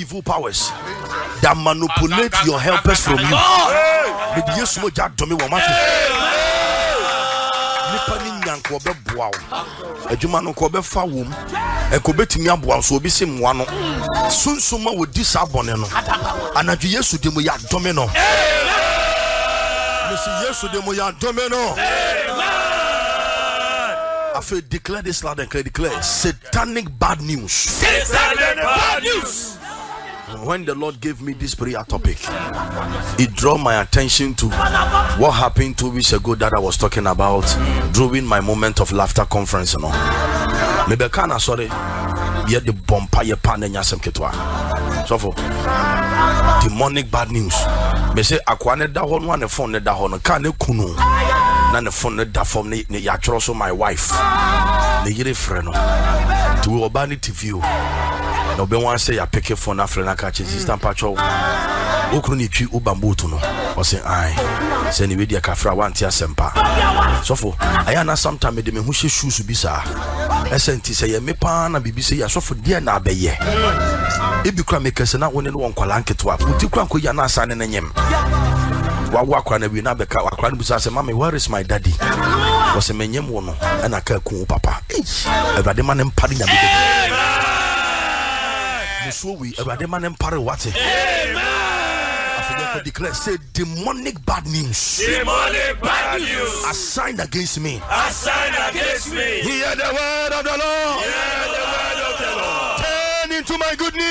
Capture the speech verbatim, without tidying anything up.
evil powers that manipulate your helpers from you. With yes, no jack to me, one matter. Nippani yanko be bow. A Jumano cobe fa womb. A cobetimia bow so be sim one. Soon summa with this aboneno. And a yes, to the domino. Yes, to the domino. I feel declare this loud and clear. Declare satanic bad news. Satanic bad news. When the Lord gave me this prayer topic, it drew my attention to what happened two weeks ago that I was talking about during my moment of laughter conference. You know, maybe can I sorry, yet the bompire pan and yasem ketwa. So for demonic bad news, me say akwane da hon one phone da hon kan kunu. Na ne phone da form ne ya so my wife ne yire frɛ no to obani T V no be wan say ya pick a phone afre na ka che sister pacho okru ni twi ubambutu no o say ai say ni we dia ka fra wanti asempa so for aya na sometime me de me hu hye shoes bi sa esenti say me pa na bibi say ya so for dia na abeye e bi kra make say na woni no won kwala nketwa uti kra nko ya na asa ne nyem wawa kwa na bi na beka akwa no busa say mama where is my daddy was a menyem wo no na ka ku papa everade man empare nya bi so we everade man empare what amen I forget to declare say demonic bad news demonic bad news assigned against me assigned against me hear the word of the Lord